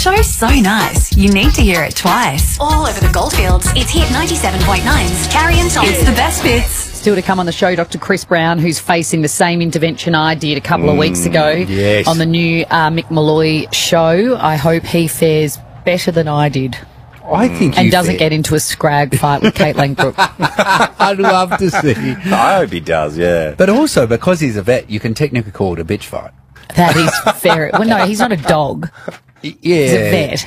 show's so nice, you need to hear it twice. All over the Goldfields, it's Hit 97.9's Carrie and Tom. It's the best bits. Still to come on the show, Dr. Chris Brown, who's facing the same intervention I did a couple of weeks ago on the new Mick Malloy show. I hope he fares better than I did. I think and doesn't get into a scrag fight with Caitlin Brooke. I'd love to see. I hope he does, yeah. But also, because he's a vet, you can technically call it a bitch fight. That is fair. Well, no, he's not a dog. Yeah. He's a vet.